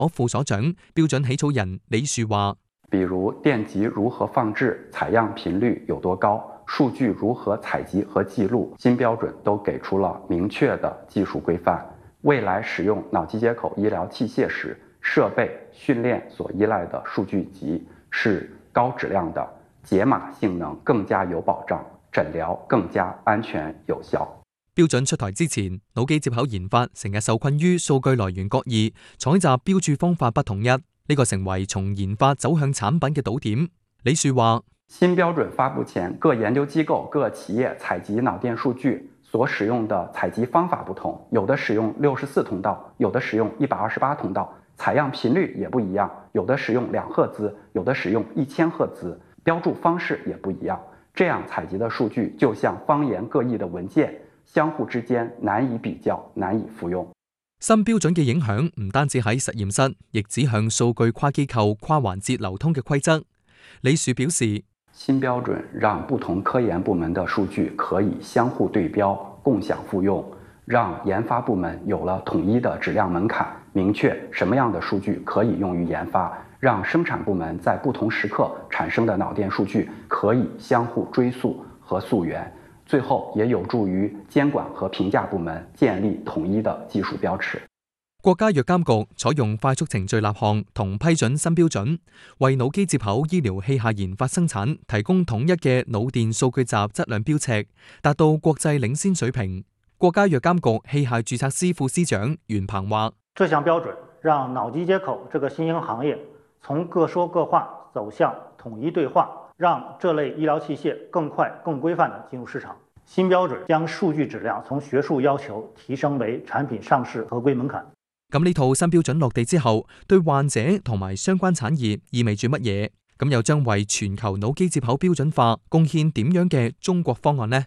副所長、標準起草人李樹話： 比如電極如何放置、採樣頻率有多高、數據如何採集和記錄，新標準都給出了明確的技術規範。未來使用腦機接口醫療器械時，設備訓練所依賴的數據集是高質量的，解碼性能更加有保障，診療更加安全有效。 標準出台之前，腦機接口研發成日受困於數據來源各異、採集標註方法不統一，呢個成為從研發走向產品嘅堵點。李樹話： 新標準發布前，各研究機構、各企業採集腦電數據所使用的採集方法不同，有的使用64通道，有的使用128通道，採樣頻率也不一樣，有的使用2赫茲，有的使用1000赫茲，標註方式也不一樣。這樣採集的數據就像方言各異的文件，相互之間難以比較，難以複用。 新標準嘅影響唔單止喺實驗室，亦指向數據跨機構、跨環節流通嘅規則。李樹表示， 新標準讓不同科研部門的數據可以相互對標、共享複用，讓研發部門有了統一的質量門檻，明確什麼樣的數據可以用於研發，讓生產部門在不同時刻產生的腦電數據可以相互追溯和溯源，最後也有助於監管和評價部門建立統一的技術標尺。 國家藥監局採用快速程序立項同批准新標準，為腦機接口醫療器械研發生產提供統一嘅腦電數據集質量標尺，達到國際領先水平。國家藥監局器械註冊司副司長袁鵬話： 這項標準讓腦機接口這個新興行業從各說各話走向統一對話，讓這類醫療器械更快、更規範地進入市場。新標準將數據質量從學術要求提升為產品上市合規門檻。 咁呢套新標準落地之後，對患者同埋相關產業意味住乜嘢？咁又將為全球腦機接口標準化貢獻點樣嘅中國方案呢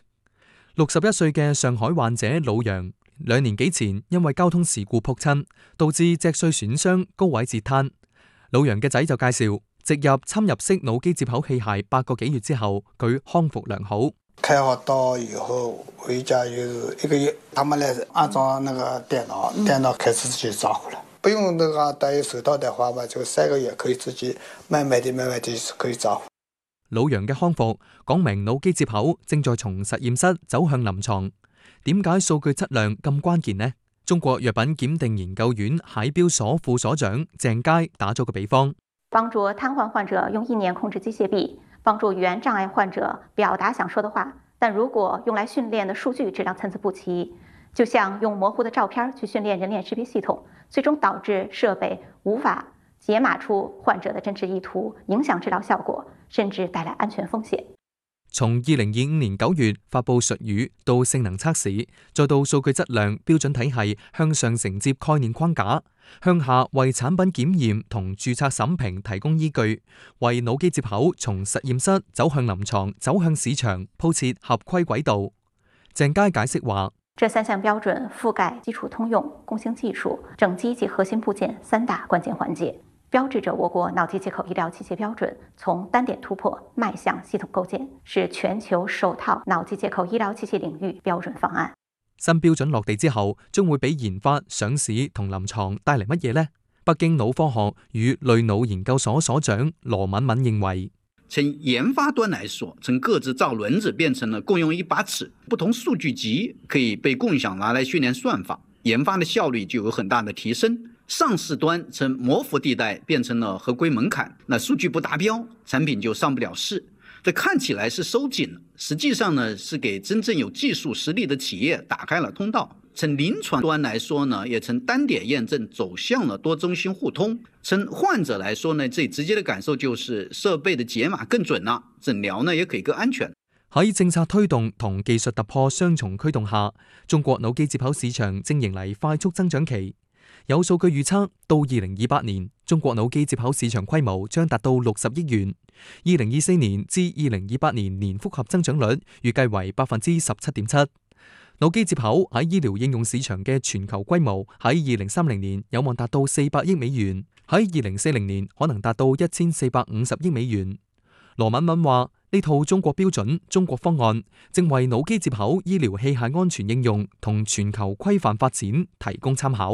？61歲嘅上海患者老楊，2年幾前因為交通事故撲親，導致脊髓損傷、高位截癱。老楊嘅仔就介紹，植入侵入式腦機接口器械8個幾月之後，佢康復良好。 開好刀以後回家有1個月，他們來安裝那個電腦開始自己照顧了，不用那個戴手套的話吧，就3個月可以自己慢慢地可以照顧。 老楊嘅康復講明腦機接口正在從實驗室走向臨床。點解數據質量咁關鍵呢？中國藥品檢定研究院械標所副所長鄭佳打咗個比方， 幫助癱瘓患者用意念控制機械臂，幫助語言障礙患者表達想說的話，但如果用來訓練的數據質量參差不齊，就像用模糊的照片去訓練人臉識別系統，最終導致設備無法解碼出患者的真實意圖，影響治療效果，甚至帶來安全風險。 從2025年9月發布術語到性能測試，再到數據質量標準體系向上承接概念框架，向下為產品檢驗同註冊審評提供依據，為腦機接口從實驗室走向臨床、走向市場鋪設合規軌道。鄭佳解釋話： 這3項標準覆蓋基礎通用、共性技術、整機及核心部件3大關鍵環節，標誌着我國腦機接口醫療器械標準從單點突破邁向系統構建，是全球首套腦機接口醫療器械領域標準方案。 新標準落地之後，將會俾研發、上市同臨床帶嚟乜嘢呢？北京腦科學與類腦研究所所長羅敏敏認為， 從研發端來說，從各自造輪子變成了共用一把尺，不同數據集可以被共享拿來訓練算法，研發的效率就有很大的提升。上市端從模糊地帶變成了合規門檻，那數據不達標，產品就上不了市。這看起來是收緊了，實際上呢是給真正有技術實力的企業打開了通道。從臨床端來說呢，也從單點驗證走向了多中心互通。從患者來說呢，最直接的感受就是設備的解碼更準啦，診療呢也可以更安全。 喺政策推動同技術突破雙重驅動下，中國腦機接口市場正迎嚟快速增長期。有數據預測，到2028年，中國腦機接口市場規模將達到60億元。2024年至2028年年複合增長率預計為17.7%。腦機接口喺醫療應用市場嘅全球規模喺2030年有望達到400億美元，喺2040年可能達到1450億美元。羅敏敏話：呢套中國標準、中國方案正為腦機接口醫療器械安全應用同全球規範發展提供參考。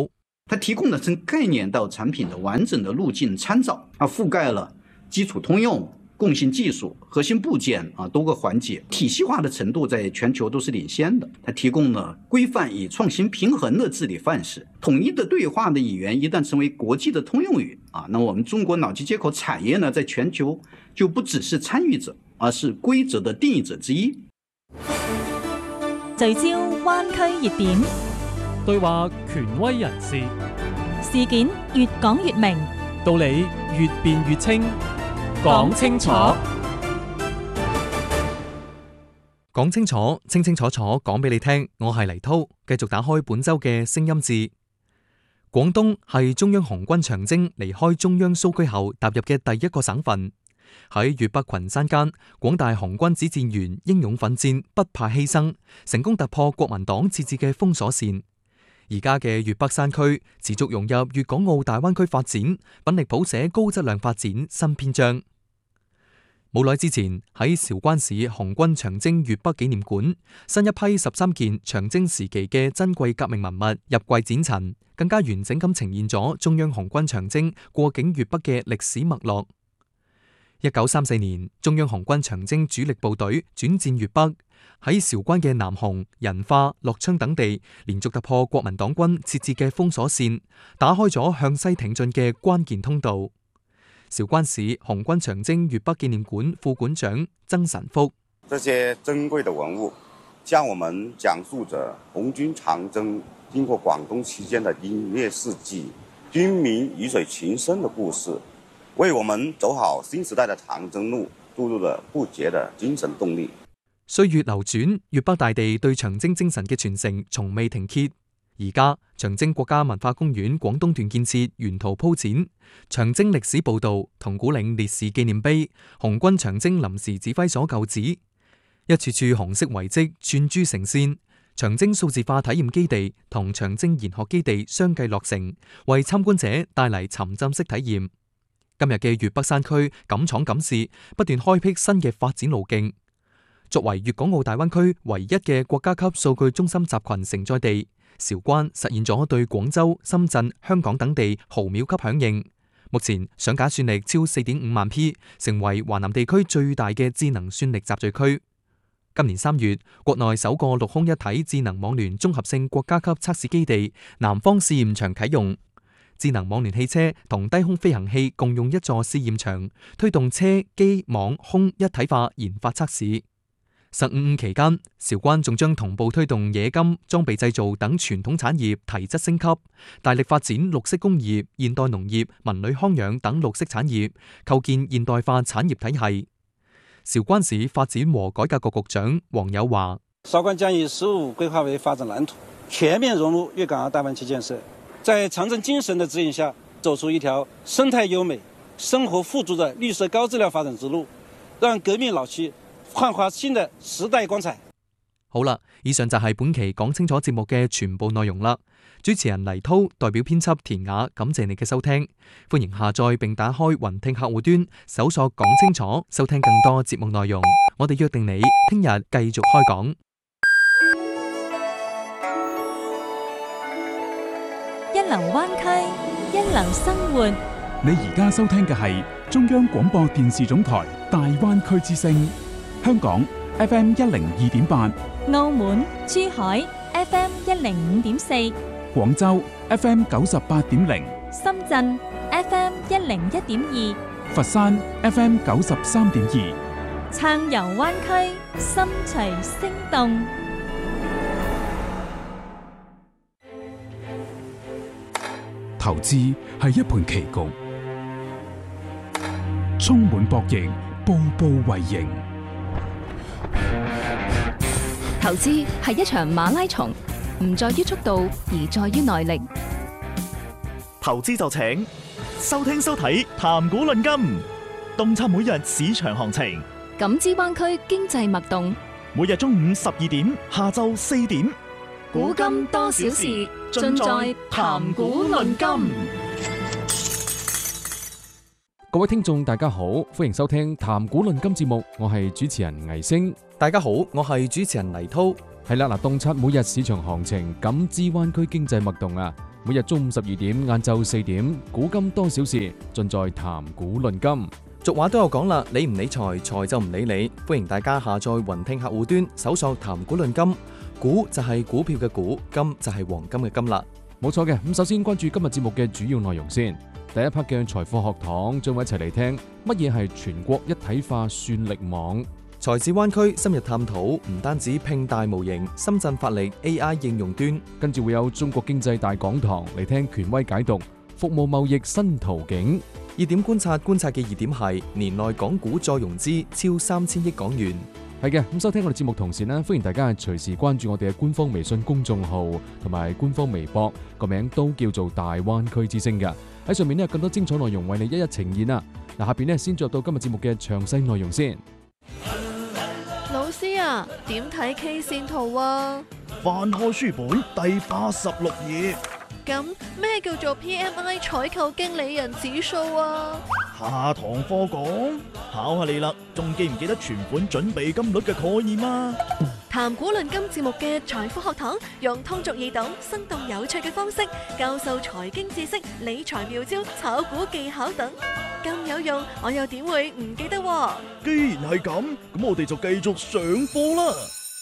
它提供了从概念到产品的完整的路径参照，覆盖了基础通用、共性技术、核心部件多个环节，体系化的程度在全球都是领先的。它提供了规范与创新平衡的治理范式，统一的对话的语言一旦成为国际的通用语那我们中国脑机接口产业呢，在全球就不只是参與者，而是規則的定義者之一。 聚焦灣區熱點， 對話權威人士， 事件越講越明， 道理越辯越清，講清楚。 講清楚，清清楚楚講俾你聽。我係黎濤，繼續打開本周嘅聲音誌。廣東係中央紅軍長征離開中央蘇區後踏入嘅第一個省份。喺粵北群山間，廣大紅軍指戰員英勇奮戰，不怕犧牲，成功突破國民黨設置嘅封鎖線。而家嘅粵北山區持續融入粵港澳大灣區發展，奮力譜寫高質量發展新篇章。冇耐之前喺韶關市紅軍長征粵北紀念館，新一批13件長征時期嘅珍貴革命文物入櫃展陳，更加完整咁呈現咗中央紅軍長征過境粵北嘅歷史脈絡。1934年，中央紅軍長征主力部隊轉戰粵北，喺韶關嘅南雄、仁化、樂昌等地，連續突破國民黨軍設置嘅封鎖線，打開咗向西挺進嘅關鍵通道。韶關市紅軍長征粵北紀念館副館長曾神福： 這些珍貴的文物，向我們講述着紅軍長征經過廣東期間的英烈事蹟、軍民魚水情深的故事，為我們走好新時代的長征路注入了不竭的精神動力。 歲月流轉，粵北大地對長征精神嘅傳承從未停歇。而家長征國家文化公園廣東段建設沿途鋪展，長征歷史報道、銅鼓嶺烈士紀念碑、紅軍長征臨時指揮所舊址，一處處紅色遺跡串珠成線。長征數字化體驗基地同長征研學基地相繼落成，為參觀者帶嚟沉浸式體驗。今日嘅粵北山區敢闖敢試，不斷開闢新嘅發展路徑。作為粵港澳大灣區唯一嘅國家級數據中心集群承載地，韶關實現咗對廣州、深圳、香港等地毫秒級響應。目前上架算力超 4.5 萬 P， 成為華南地區最大嘅智能算力集聚區。今年3月，國內首個陸空一體智能網聯綜合性國家級測試基地南方試驗場啟用。智能網聯汽車同低空飛行器共用一座試驗場，推動車機網空一體化研發測試。15期間，韶關仲將同步推動冶金、裝備製造等傳統產業提質升級，大力發展綠色工業、現代農業、文旅康養等綠色產業，構建現代化產業體系。韶關市發展和改革局局長黃友華： 韶關將以15規劃為發展藍圖，全面融入粵港澳大灣區建設，在長征精神的指引下，走出一條生態優美、生活富足的綠色高質量發展之路，讓革命老區煥發新的時代光彩。 好啦，以上就係本期講清楚節目嘅全部內容啦。主持人黎濤代表編輯田雅，感謝你嘅收聽。歡迎下載並打開雲聽客戶端，搜索講清楚，收聽更多節目內容。我哋約定你聽日繼續開講。 一流灣區，一流生活。 你而家收聽嘅係中央廣播電視總台大灣區之聲，香港 FM 102.8， 澳門、珠海 FM 105.4， 廣州 FM 98.0， 深圳 FM 101.2， 佛山 FM 93.2， 暢遊灣區，心隨聲動。 投資係一盤棋局，充滿博弈，步步為營。 投資係一場馬拉松，唔在於速度，而在於耐力。 投資就請收聽收睇談股論金，洞察每日市場行情， 感知灣區經濟脈動。 每日中午12點，下晝4點， 古今多少事，盡在談股論金。 各位聽眾大家好，歡迎收聽談股論金節目，我係主持人倪星。 大家好，我係主持人黎濤。 係啦，嗱，洞察每日市場行情，感知灣區經濟脈動啊！每日中午12點、晏晝4點，古今多少事，盡在談股論金。 俗話都有講啦，理唔理財，財就唔理你。歡迎大家下載雲聽客戶端，搜索談股論金。股就係股票嘅股，金就係黃金嘅金啦。 冇錯嘅，咁首先關注今日節目嘅主要內容先。第一 part 嘅財富學堂，將會一齊嚟聽乜嘢係全國一體化算力網。 財智灣區深入探討，唔單止拼大模型，深圳發力 AI 應用端。 跟住會有中國經濟大講堂嚟聽權威解讀服務貿易新途徑。 熱點觀察嘅熱點係年內港股再融資超3000億港元。 係嘅，咁收聽我哋節目同時呢，歡迎大家隨時關注我哋嘅官方微信公眾號同埋官方微博，個名都叫做大灣區之聲嘅。喺上面呢有更多精彩內容為你一一呈現啊！嗱，下邊呢先進入到今日節目嘅詳細內容先。 老師啊，點睇 K 線圖啊？ 翻開書本第86頁。 咁咩叫做 PMI 採購經理人指數啊？ 下堂課講，考下你啦，仲記唔記得存款準備金率嘅概念啊？ 談股論金節目嘅財富學堂，用通俗易懂、生動有趣嘅方式教授財經知識、理財妙招、炒股技巧等，咁有用，我又點會唔記得？ 既然係咁，咁我哋就繼續上課啦。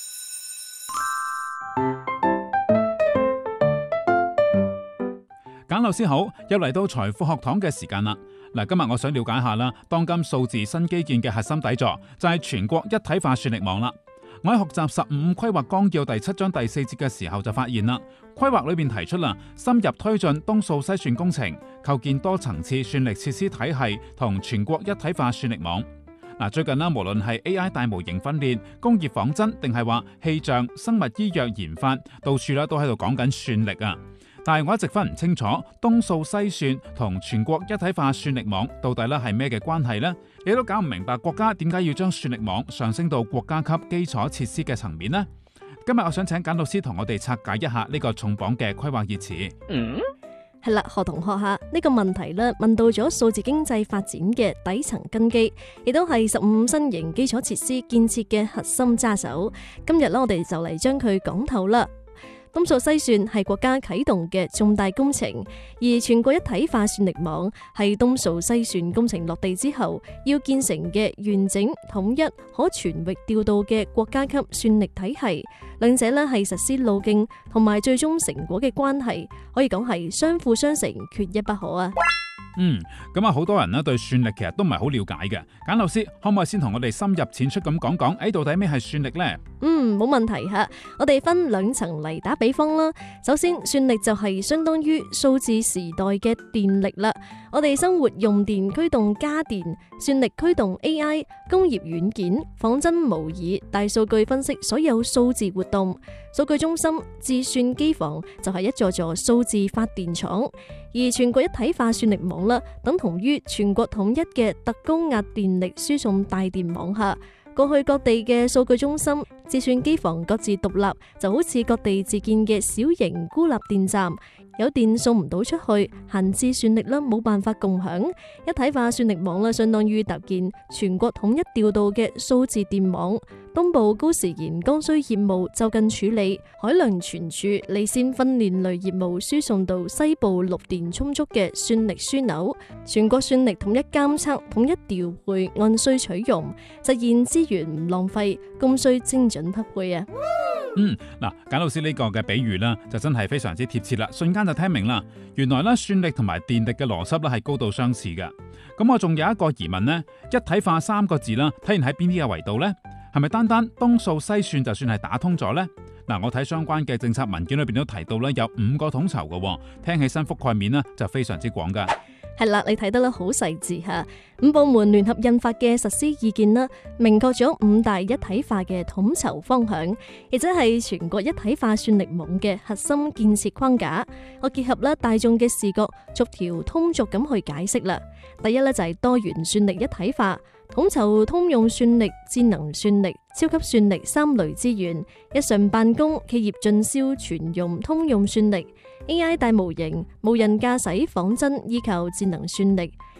簡老師好，又嚟到財富學堂嘅時間啦。嗱，今日我想了解下啦，當今數字新基建嘅核心底座就係全國一體化算力網啦。我喺學習15規劃綱要第7章第4節嘅時候就發現啦，規劃裏邊提出啦，深入推進東數西算工程，構建多層次算力設施體系同全國一體化算力網。嗱，最近啦，無論係 AI 大模型訓練、工業仿真，定係話氣象、生物醫藥研發，到處啦都喺度講緊算力啊。但係我一直分唔清楚東數西算同全國一體化算力網到底咧係咩嘅關係呢？你都搞唔明白國家點解要將算力網上升到國家級基礎設施嘅層面呢？今日我想請簡老師同我哋拆解一下呢個重磅嘅規劃熱詞。 係啦，學同學下呢個問題咧，問到咗數字經濟發展嘅底層根基，亦都係15新型基礎設施建設嘅核心揸手。今日咧，我哋就嚟將佢講透啦。東數西算係國家啟動嘅重大工程，而全國一體化算力網係東數西算工程落地之後要建成嘅完整、統一、可全域調度嘅國家級算力體系。兩者呢係實施路徑同埋最終成果嘅關係，可以講係相輔相成，缺一不可啊！ 咁啊，好多人呢對算力其實都唔係好了解嘅。簡老師可唔可以先同我哋深入淺出咁講講，到底咩係算力呢？ 冇問題吓。我哋分兩層嚟打比方啦。首先，算力就係相當於數字時代嘅電力啦。我哋生活用電驅動家電，算力驅動 AI、工業軟件、仿真模擬、大數據分析所有數字活動。數據中心、智算機房就係一座座數字發電廠，而全國一體化算力網啦，等同於全國統一嘅特高壓電力輸送大電網下。過去各地嘅數據中心、智算機房各自獨立，就好似各地自建嘅小型孤立電站，有電送唔到出去，閒置算力啦冇辦法共享。一體化算力網啦，相當於搭建全國統一調度嘅數字電網。東部高時延剛需業務就近處理，海量存儲、離線訓練類業務輸送到西部綠電充足嘅算力樞紐，全國算力統一監測、統一調配，按需取用，實現資源唔浪費，供需精準匹配啊！ 嗱，簡老師呢個嘅比喻啦，就真係非常之貼切啦，瞬間就聽明啦。原來咧算力同埋電力嘅邏輯咧係高度相似嘅。咁我仲有一個疑問呢，一體化3個字啦，體現喺邊啲嘅維度呢？係咪單單東數西算就算係打通咗呢？嗱，我睇相關嘅政策文件裏邊都提到咧，有5個統籌嘅，聽起身覆蓋面呢就非常之廣噶。 係啦，你睇得咧好細緻吓，5部門聯合印發嘅實施意見啦，明確咗5大一體化嘅統籌方向，亦即係全國一體化算力網嘅核心建設框架。我結合咧大眾嘅視覺，逐條通俗咁去解釋啦。第一咧就係多元算力一體化，統籌通用算力、智能算力、超級算力3類資源，日常辦公、企業進銷全用通用算力。AI 大模型、無人駕駛仿真依靠智能算力，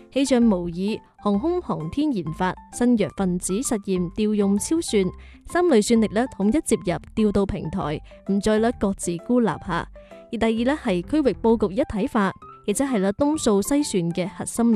氣象模擬、航空航天研發、新藥分子實驗調用超算3類算力咧統一接入調度平台，唔再咧各自孤立下。而第二咧係區域佈局一體化，亦即係咧東數西算嘅核心